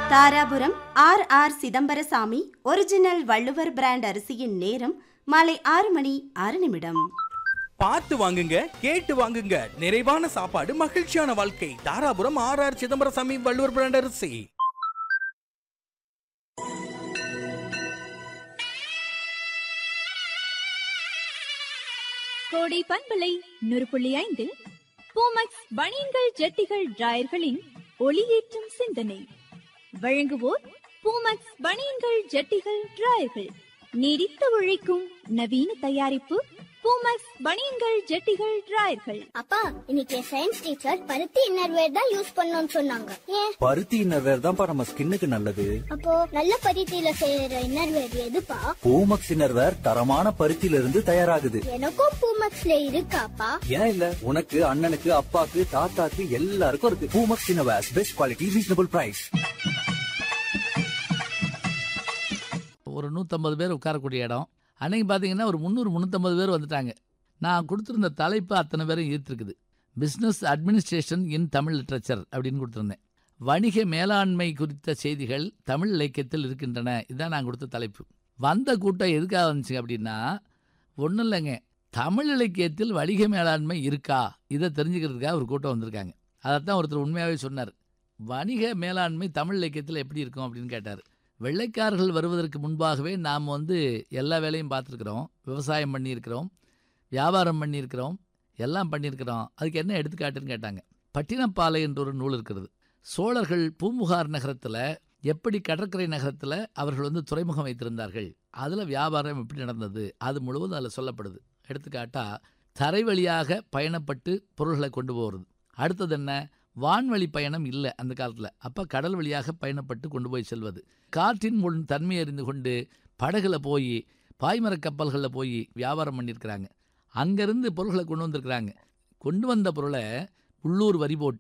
Dharapuram R Chidambarasamy original Valluvar brand அரிசியின் நேரம் மாலை 6:06. பார்த்து வாங்குங்க, கேட்டு வாங்குங்க. நிறைவான சாப்பாடு, மகிழ்ச்சியான வாழ்க்கை. தாராபுரம் ஆர் சிதம்பரசாமி வள்ளுவர் பிராண்ட் அரிசி. கோடை பண்பலை 100.5 பூமக்ஸ் பனியன்கள் ஜட்டிகள் டிராயர்களின் ஒளியேற்றும் சிந்தனை வழங்குவோர் பூமக்ஸ் பனியன்கள் ஜட்டிகள் டிராயர்கள். நீடித்து உழைக்கும் நவீன தயாரிப்பு பூமக்ஸ் பனியன்கள் ஜட்டிகள் டிராயர்கள். அப்பா, இன்னைக்கு சயின்ஸ் டீச்சர் பருத்தி இன்னர்வேர் தான் யூஸ் பண்ணணும்னு சொன்னாங்க. ஏன்? பருத்தி இன்னர்வேர் தான்ப்பா நம்ம ஸ்கின்னுக்கு நல்லது. அப்போ நல்ல பருத்தியில செய்யற இன்னர்வேர் எதுப்பா? பூமக்ஸ் இன்னர்வேர் தரமான பருத்தியில இருந்து தயாராகுது. எனக்கும் பூமக்ஸ்ல இருக்காப்பா? ஏன் இல்ல, உனக்கு, அண்ணனுக்கு, அப்பாக்கு, தாத்தாக்கு எல்லாருக்கும் இருக்கு. Poomex innerwear, best quality, reasonable price. ஒரு 150 பேர் உட்காரக்கூடிய இடம். அன்னைக்கு பார்த்தீங்கன்னா ஒரு 300-350 பேர் வந்துட்டாங்க. நான் கொடுத்துருந்த தலைப்பு அத்தனை பேரும் ஈர்த்திருக்குது. பிஸ்னஸ் அட்மினிஸ்ட்ரேஷன் இன் தமிழ் லிட்ரேச்சர் அப்படின்னு கொடுத்துருந்தேன். வணிக மேலாண்மை குறித்த செய்திகள் தமிழ் இலக்கியத்தில் இருக்கின்றன. இதுதான் நான் கொடுத்த தலைப்பு. வந்த கூட்டம் எதுக்காக வந்துச்சு அப்படின்னா, ஒன்றும் இல்லைங்க, தமிழ் இலக்கியத்தில் வணிக மேலாண்மை இருக்கா இதை தெரிஞ்சுக்கிறதுக்காக ஒரு கூட்டம் வந்திருக்காங்க. அதைத்தான் ஒருத்தர் உண்மையாகவே சொன்னார். வணிக மேலாண்மை தமிழ் இலக்கியத்தில் எப்படி இருக்கும் அப்படின்னு கேட்டார். வெள்ளைக்காரர்கள் வருவதற்கு முன்பாகவே நாம் எல்லா வேலையும் பார்த்துருக்குறோம். விவசாயம் பண்ணியிருக்கிறோம், வியாபாரம் பண்ணியிருக்கிறோம், எல்லாம் பண்ணியிருக்கிறோம். அதுக்கு என்ன எடுத்துக்காட்டுன்னு கேட்டாங்க. பட்டினப்பாலை என்ற ஒரு நூல் இருக்கிறது. சோழர்கள் பூம்புகார் நகரத்தில் எப்படி கடற்கரை நகரத்தில் அவர்கள் துறைமுகம் வைத்திருந்தார்கள், அதில் வியாபாரம் எப்படி நடந்தது, அது முழுவதும் அதில் சொல்லப்படுது. எடுத்துக்காட்டாக தரை வழியாக பயணப்பட்டு பொருள்களை கொண்டு போகிறது. அடுத்தது என்ன, வான்வழி பயணம் இல்லை அந்த காலத்தில். அப்போ கடல் வழியாக பயணப்பட்டு கொண்டு போய் செல்வது. காற்றின் முன் தன்மை அறிந்து கொண்டு படகுல போய், பாய்மர கப்பல்களில் போய் வியாபாரம் பண்ணியிருக்கிறாங்க. அங்கேருந்து பொருள்களை கொண்டு வந்திருக்கிறாங்க. கொண்டு வந்த பொருளை உள்ளூர் வரி போட்டு